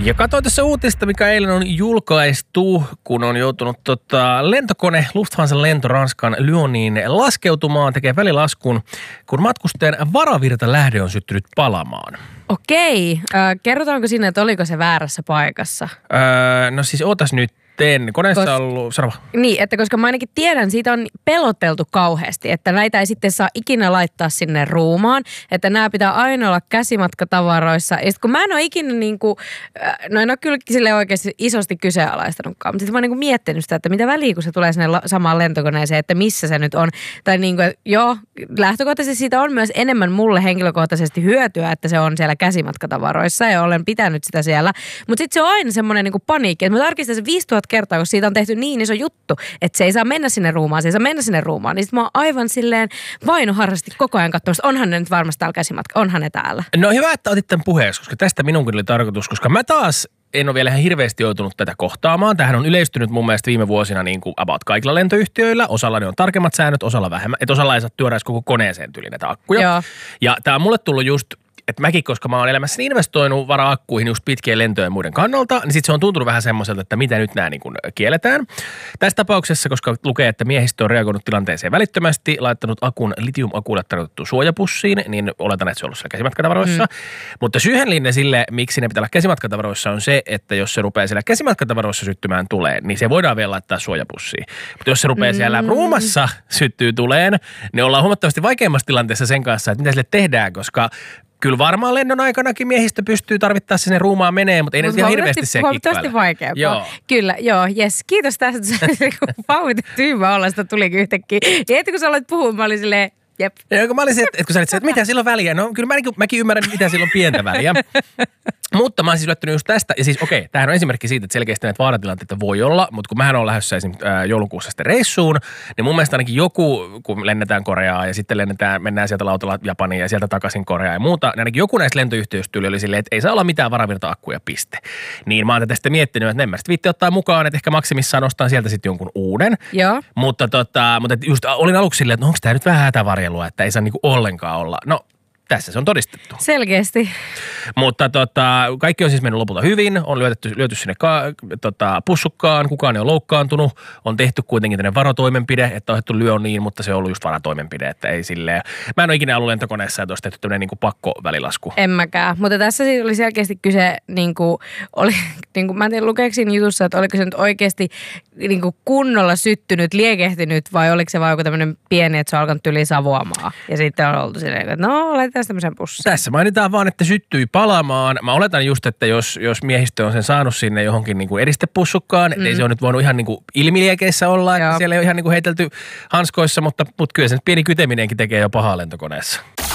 Ja katsoin tässä uutista, mikä eilen on julkaistu, kun on joutunut lentokone Lufthansa lento Ranskan Lyoniin laskeutumaan, tekee välilaskun, kun matkustajan varavirta lähde on syttynyt palamaan. Okei. Kerrotaanko sinne, että oliko se väärässä paikassa? No siis ootas nyt. Koneessa on ollut, sano. Niin, että koska mä ainakin tiedän, siitä on peloteltu kauheasti, että näitä ei sitten saa ikinä laittaa sinne ruumaan, että nämä pitää aina olla käsimatkatavaroissa. Ja sitten kun mä en ole ikinä no en ole kyllä sille oikeasti isosti kyseenalaistanutkaan, mutta sitten mä oon miettinyt sitä, että mitä väliä, kun se tulee sinne samaan lentokoneeseen, että missä se nyt on. Tai joo, lähtökohtaisesti siitä on myös enemmän mulle henkilökohtaisesti hyötyä, että se on siellä käsimatkatavaroissa ja olen pitänyt sitä siellä. Mutta sitten se on aina semmoinen paniikki, että mä tarkistan se 5000 kertaa, kun siitä on tehty niin iso juttu, että se ei saa mennä sinne ruumaan, niin sitten mä oon aivan silleen vainoharrasti koko ajan katsomassa, onhan ne nyt varmasti täällä käsimatka, onhan ne täällä. No hyvä, että otit tämän puheeksi, koska tästä minunkin oli tarkoitus, koska mä taas en ole vielä ihan hirveästi joutunut tätä kohtaamaan. Tämähän on yleistynyt mun mielestä viime vuosina niin kuin about kaikilla lentoyhtiöillä. Osalla ne on tarkemmat säännöt, osalla vähemmän. Että osalla ei saa työräisi koko koneeseen tyyliin näitä akkuja. Joo. Ja tää on mulle tullut just, että mäkin, koska mä oon elämässäni investoinut vara-akkuihin just pitkien lentojen muiden kannalta, niin sit se on tuntunut vähän semmoiselta, että mitä nyt nämä niin kuin kielletään. Tässä tapauksessa, koska lukee, että miehistö on reagoinut tilanteeseen välittömästi, laittanut akun litiumakuulle tarkoitettuun suojapussiin, niin oletan, että se on ollut siellä käsimatkatavaroissa. Mutta syyhenlinne sille, miksi ne pitää olla käsimatkatavaroissa, on se, että jos se rupeaa siellä käsimatkatavaroissa syttymään tuleen, niin se voidaan vielä laittaa suojapussiin. Mutta jos se rupeaa siellä ruumassa syttyy tuleen, niin ollaan huomattavasti vaikeammassa tilanteessa sen kanssa, että mitä sille tehdään, koska kyllä varmaan lennon aikanakin miehistö pystyy tarvittaessa sinne ruumaan menee, mutta ei ne ihan hirveästi se kikkaile. Huomattavasti vaikeampaa. Joo. Kyllä, joo, jes. Kiitos tästä, että pauhitettu hyvä olla, sitä tulikin yhtäkkiä. Ja heti kun sä aloit puhua, mä olin silleen, jep. Ja kun mä olin että kun sä olit että mitä sillä on väliä? No kyllä mäkin ymmärrän, mitä sillä on pientä väliä. Mutta mä oon siis yllättynyt just tästä, ja siis okei, tämähän on esimerkki siitä, että selkeästi näitä vaaratilanteita voi olla, mutta kun mähän on lähdössä esimerkiksi joulukuussa sitten reissuun, niin mun mielestä ainakin joku, kun lennetään Koreaan ja sitten mennään sieltä lautalla Japaniin ja sieltä takaisin Koreaan ja muuta, niin ainakin joku näistä lentoyhtiöistä oli silleen, että ei saa olla mitään varavirta-akkuja, piste. Niin mä oon tästä miettinyt, että en mä sitten viitti ottaa mukaan, että ehkä maksimissaan ostan sieltä sitten jonkun uuden. Joo. Mutta just olin aluksi silleen, että onko tämä nyt vähän hätävarjelua, että ei saa niinku ollenkaan olla. No, tässä se on todistettu. Selkeästi. Mutta kaikki on siis mennyt lopulta hyvin, on lyöty sinne pussukkaan, kukaan ei ole loukkaantunut, on tehty kuitenkin tämmöinen varotoimenpide, että on otettu Lyoniin, mutta se on ollut just varatoimenpide, että ei silleen. Mä en ole ikinä ollut lentokoneessa, että olisi tehty tämmöinen niin kuin pakkovälilasku. En mäkään, mutta tässä oli selkeästi kyse, mä en tiedä lukeeko siinä jutussa, että oliko se nyt oikeasti kunnolla syttynyt, liekehtinyt vai oliko se vaan joku tämmöinen pieni, että se on alkanut yli savuamaan ja sitten on oltu silleen, että tämmöisen pussiin. Tässä mainitaan vaan, että syttyi palamaan. Mä oletan just, että jos miehistö on sen saanut sinne johonkin niin kuin eristepussukkaan, ei se on nyt voinut ihan niin kuin ilmiliekeissä olla, että siellä ei ole ihan niin kuin heitelty hanskoissa, mutta kyllä se nyt pieni kyteminenkin tekee jo pahaa lentokoneessa.